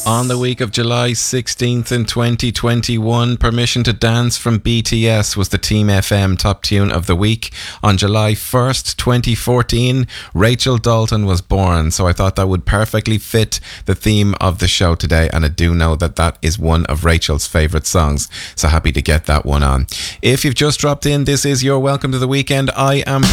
On the week of July 16th in 2021, Permission to Dance from BTS was the Team FM top tune of the week. On July 1st, 2014, Rachel Dalton was born, so I thought that would perfectly fit the theme of the show today, and I do know that that is one of Rachel's favourite songs, so happy to get that one on. If you've just dropped in, this is your Welcome to the Weekend. I am